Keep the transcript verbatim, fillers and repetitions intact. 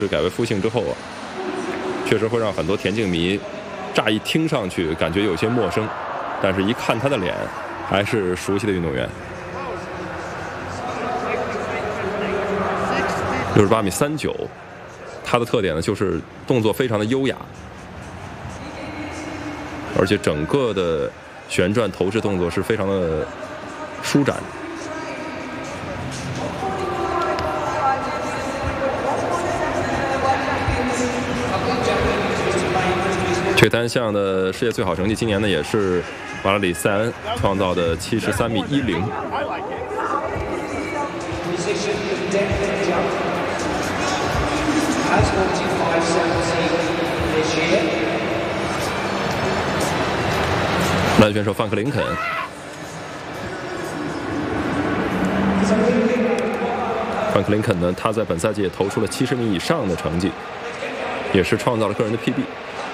改为复姓之后啊，确实会让很多田径迷乍一听上去感觉有些陌生，但是一看他的脸，还是熟悉的运动员。六十八米三九，他的特点呢就是动作非常的优雅，而且整个的旋转投掷动作是非常的舒展。这个单项的世界最好成绩，今年呢也是瓦拉里塞恩创造的七十三米一零。男选手范克林肯，范克林肯呢，他在本赛季也投出了七十米以上的成绩，也是创造了个人的 P B。